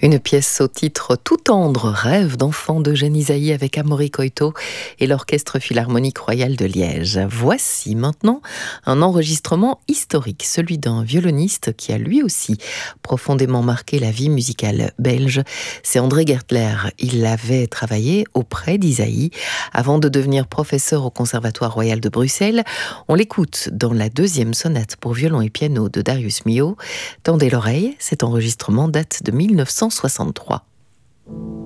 Une pièce au titre tout tendre, Rêve d'enfant d'Eugène Ysaÿe avec Amaury Coïto et l'Orchestre Philharmonique Royal de Liège. Voici maintenant un enregistrement historique, celui d'un violoniste qui a lui aussi profondément marqué la vie musicale belge. C'est André Gertler. Il avait travaillé auprès d'Ysaÿe avant de devenir professeur au Conservatoire Royal de Bruxelles. On l'écoute dans la deuxième sonate pour violon et piano de Darius Milhaud. Tendez l'oreille, cet enregistrement date de 1963.